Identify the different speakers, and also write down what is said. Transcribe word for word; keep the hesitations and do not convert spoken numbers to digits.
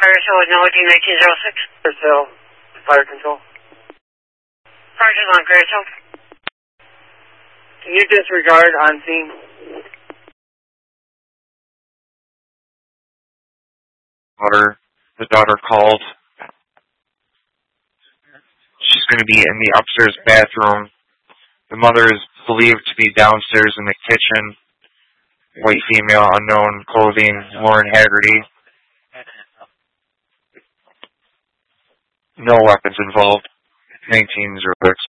Speaker 1: Fire Cell with Melody nineteen oh six.
Speaker 2: Fire Cell, fire control.
Speaker 1: Fire Cell on Fire Cell.
Speaker 2: Can you disregard on scene?
Speaker 3: Daughter, the daughter called. She's going to be in the upstairs bathroom. The mother is believed to be downstairs in the kitchen. White female, unknown clothing, Lauren Haggerty. No weapons involved. nineteen oh six.